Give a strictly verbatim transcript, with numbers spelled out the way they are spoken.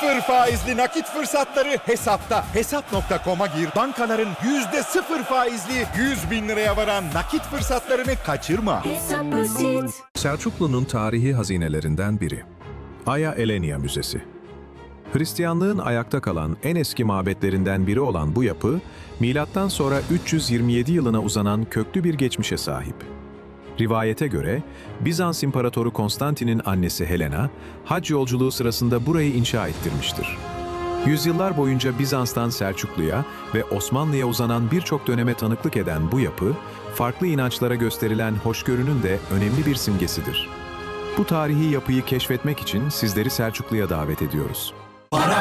Sıfır faizli nakit fırsatları Hesap'ta. Hesap nokta com'a gir. Bankaların yüzde sıfır faizli yüz bin liraya varan nakit fırsatlarını kaçırma. Hesap basit. Selçuklu'nun tarihi hazinelerinden biri. Aya Elenia Müzesi. Hristiyanlığın ayakta kalan en eski mabetlerinden biri olan bu yapı, milattan sonra üç yüz yirmi yedi yılına uzanan köklü bir geçmişe sahip. Rivayete göre, Bizans İmparatoru Konstantin'in annesi Helena, hac yolculuğu sırasında burayı inşa ettirmiştir. Yüzyıllar boyunca Bizans'tan Selçuklu'ya ve Osmanlı'ya uzanan birçok döneme tanıklık eden bu yapı, farklı inançlara gösterilen hoşgörünün de önemli bir simgesidir. Bu tarihi yapıyı keşfetmek için sizleri Selçuklu'ya davet ediyoruz. Para